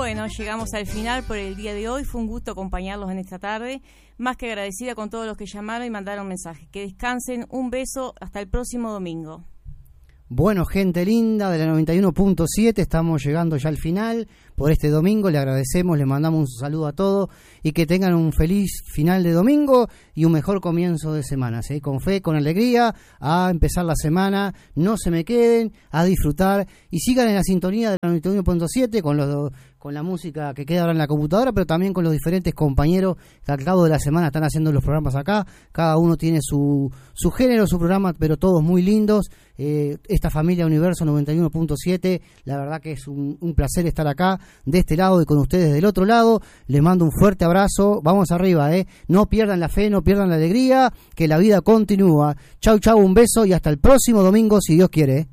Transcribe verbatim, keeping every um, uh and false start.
Bueno, llegamos al final por el día de hoy. Fue un gusto acompañarlos en esta tarde. Más que agradecida con todos los que llamaron y mandaron mensajes. Que descansen. Un beso. Hasta el próximo domingo. Bueno, gente linda de la noventa y uno punto siete, estamos llegando ya al final por este domingo. Le agradecemos, le mandamos un saludo a todos y que tengan un feliz final de domingo y un mejor comienzo de semana, ¿sí? Con fe, con alegría, a empezar la semana. No se me queden, a disfrutar y sigan en la sintonía de la noventa y uno punto siete con los con la música que queda ahora en la computadora, pero también con los diferentes compañeros que al cabo de la semana están haciendo los programas acá. Cada uno tiene su, su género, su programa, pero todos muy lindos. Eh, esta familia Universo noventa y uno punto siete, la verdad que es un, un placer estar acá de este lado y con ustedes del otro lado. Les mando un fuerte abrazo. Vamos arriba, eh. No pierdan la fe, no pierdan la alegría, que la vida continúa. Chau, chau, un beso y hasta el próximo domingo, si Dios quiere.